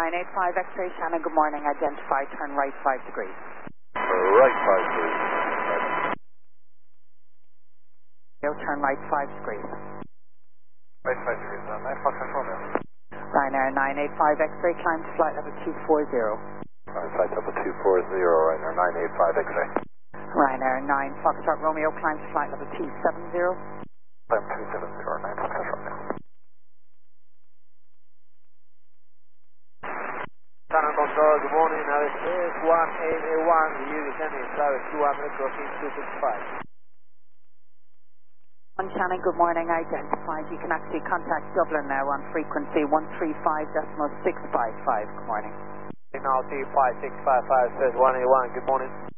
985 X-ray Shannon, good morning. Identify, turn right 5 degrees. Right 5 degrees. Turn right 5 degrees. Right 5 degrees, 9 Fox Romeo. Ryanair 985 X-ray, climb to flight level 240. Flight level 240, Ryanair 985 X-ray. Ryanair 9 Foxtrot Romeo, climb to flight level 270. Climb 270, 9 Foxtrot Romeo. Shannon Control, good morning. Now it's 1881, the U descending service 200 crossing 265. Shannon, good morning. Identified. You can actually contact Dublin now on frequency 135.655. Good morning. Now 25655 says 181, good morning.